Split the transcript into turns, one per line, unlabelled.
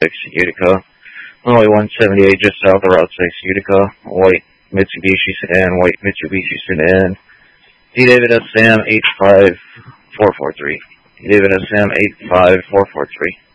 6 Utica. Runway 178 just south of Route 6 Utica. White Mitsubishi sedan, white Mitsubishi sedan. D-David SM 85443. D-David SM 85443.